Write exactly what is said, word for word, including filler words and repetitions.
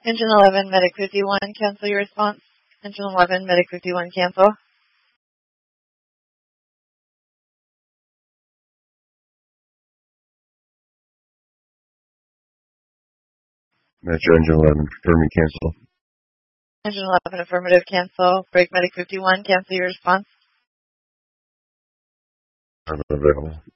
Engine eleven, Medic fifty-one, cancel your response. Engine eleven, Medic fifty-one, cancel. Metro Engine eleven, confirming cancel. Engine eleven, affirmative, cancel. Break Medic fifty-one, cancel your response. I'm available.